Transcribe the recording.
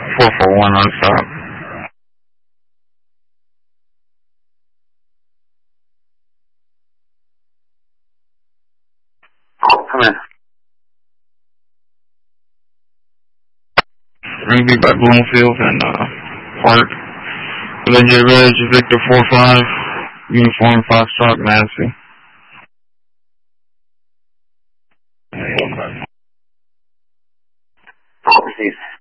441 on stop. Come in. Ringby by Bloomfield and Park. Legendary Reg, Victor 45, Uniform Foxtrot, Massey. Proceed.